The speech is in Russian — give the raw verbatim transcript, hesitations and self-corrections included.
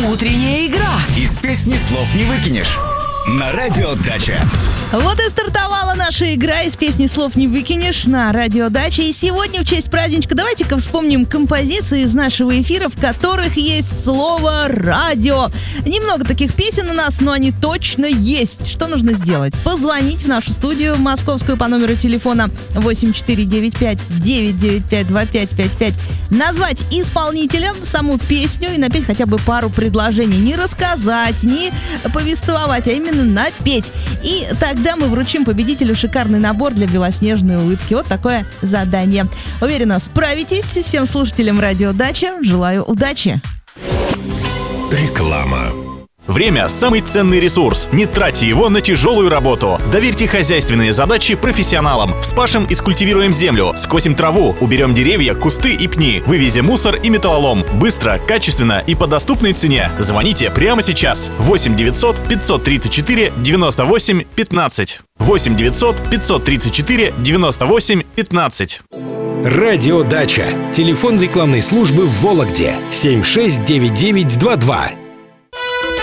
Утренняя игра. Из песни слов не выкинешь. На Радио Дача. Вот и стартовала наша игра «Из песни слов не выкинешь» на Радио Дача. И сегодня в честь праздничка давайте-ка вспомним композиции из нашего эфира, в которых есть слово «радио». Немного таких песен у нас, но они точно есть. Что нужно сделать? Позвонить в нашу студию московскую по номеру телефона восемь четыре девять пять девять девять пять два пять пять пять, назвать исполнителя, саму песню и напеть хотя бы пару предложений. Не рассказать, не повествовать, а именно напеть. И тогда мы вручим победителю шикарный набор для белоснежной улыбки. Вот такое задание. Уверена, справитесь. Всем слушателям Радио Дача желаю удачи. Реклама. Время – самый ценный ресурс. Не тратьте его на тяжелую работу. Доверьте хозяйственные задачи профессионалам. Вспашем и скультивируем землю, скосим траву, уберем деревья, кусты и пни, вывезем мусор и металлолом. Быстро, качественно и по доступной цене. Звоните прямо сейчас. восемь девятьсот пятьсот тридцать четыре девяносто восемь пятнадцать. восемь девятьсот пятьсот тридцать четыре девяносто восемь пятнадцать. Радио Дача. Телефон рекламной службы в Вологде. семь шесть девять девять два два.